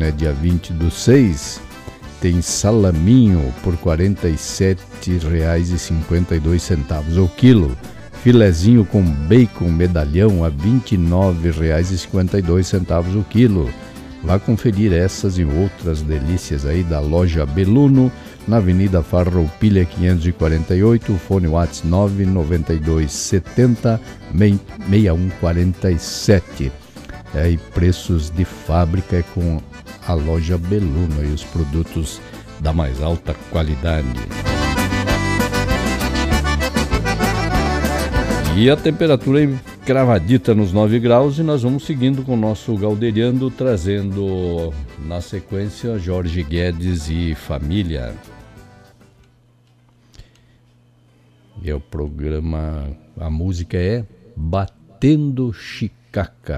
né? Dia 20/6. Tem salaminho por R$ 47,52 o quilo. Filezinho com bacon medalhão a R$ 29,52 o quilo. Vá conferir essas e outras delícias aí da loja Beluno, na Avenida Farroupilha 548, fone WhatsApp 99270-6147. E preços de fábrica é com a loja Beluno e os produtos da mais alta qualidade. E a temperatura é cravadita nos 9 graus e nós vamos seguindo com o nosso Galderiando, trazendo na sequência Jorge Guedes e Família. E o programa, a música é Batendo Chicaca.